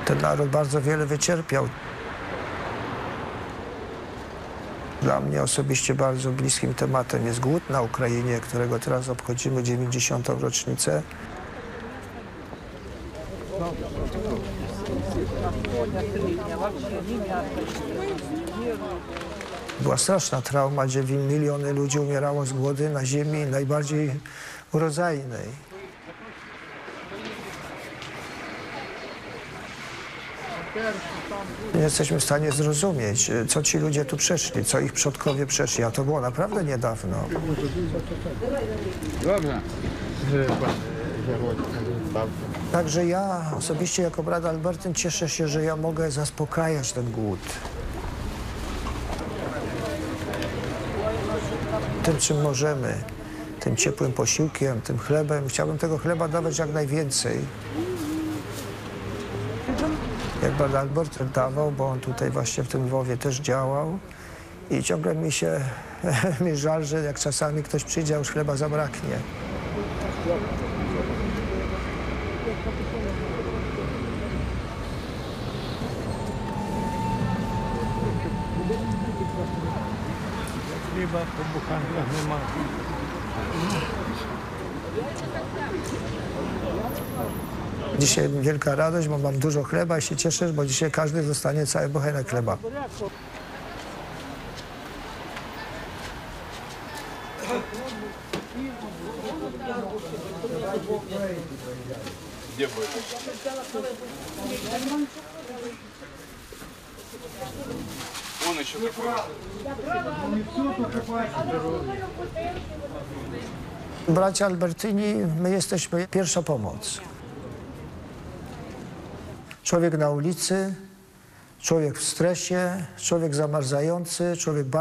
Ten naród bardzo wiele wycierpiał. Dla mnie osobiście bardzo bliskim tematem jest głód na Ukrainie, którego teraz obchodzimy 90. rocznicę. Była straszna trauma, gdzie miliony ludzi umierało z głodu na ziemi najbardziej urodzajnej. Nie jesteśmy w stanie zrozumieć, co ci ludzie tu przeszli, co ich przodkowie przeszli, a to było naprawdę niedawno. Także ja osobiście jako brat Albertyn cieszę się, że ja mogę zaspokajać ten głód. Tym, czym możemy, tym ciepłym posiłkiem, tym chlebem. Chciałbym tego chleba dawać jak najwięcej. Jak brat Albert dawał, bo on tutaj właśnie w tym Lwowie też działał i ciągle mi się mi żal, że jak czasami ktoś przyjdzie, a już chleba zabraknie. Chleba po buchankach nie ma. Dzisiaj wielka radość, bo mam dużo chleba i się cieszę, bo dzisiaj każdy dostanie cały bochenek chleba. Gdzie byłeś? On еще такой. Bracia Albertyni, my jesteśmy pierwsza pomoc. Człowiek na ulicy, człowiek w stresie, człowiek zamarzający, człowiek